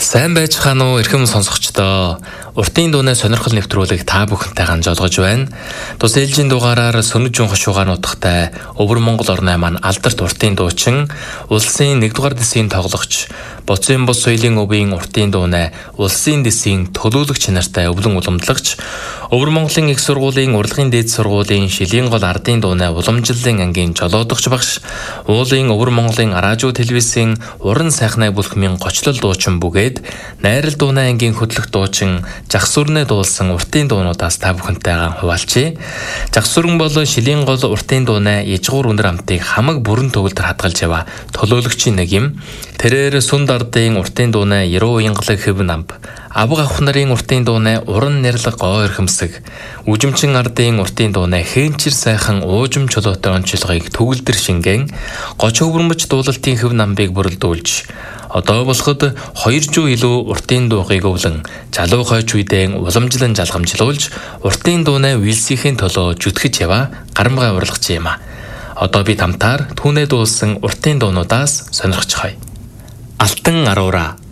Сайн байцгаана уу эрхэм сонсогчдоо. Уртын дууны сонирхол нэвтрүүлэг та бүхэнтэй хамжуулгаж байна. Тус ээлжийн дугаараар Сөнөжин хошуугаар нутагтай Өвөр Монгол орны маань алдарт уртын дуучин, улсын 1-р дэсийн тоглогч, Боцын бус соёлын өвийн уртын дууны улсын дэсийн төлөөлөгч нартай өвлөн уламжлагч, Өвөр Монголын их сургуулийн урлагийн дээд сургуулийн шилийн гол ардын дууны уламжлалын ангийн жолоодогч багш, уулын Өвөр Монголын радио телевизийн уран сайхнаа бүлхмийн гочлол дуучин бүгээд найрал дууны ангийн хөтлөх дуучин Жагсүрнэ дуулсан уртын дуунуудаас та бүхэнтэйгээ хуваалцъя. Жагсүрэн бол шилийн гол уртын дууны ижгуур өнөр амтыг хамаг бүрэн төгөлдөр хадгалж яваа төлөөлөгчийн нэг юм. Тэрээр Сүнд ардын уртын дууны Яруу Ингалаг хэв намб, Авга авах нарын уртын дууны уран нэрлэг гоо эрхэмсэг, Үжимчин ардын уртын дууны хээнчир сайхан уужим чулуутай онцлогыг төгөлдөр шингэн, гоч өвөрмөж дуулалтын хэв намбыг бүрэлдүүлж, одоо болоход 200 илүү уртын дуугыг өвлөн залуу хойч үедээ уламжлан жалгамжлуулж уртын дууны үйлсийн төлөө жүтгэж яваа гарамгай урлагч юм а. Одоо бид хамтаар түүнээ дуулсан уртын дуунуудаас сонирхож хай. Алтан аруураа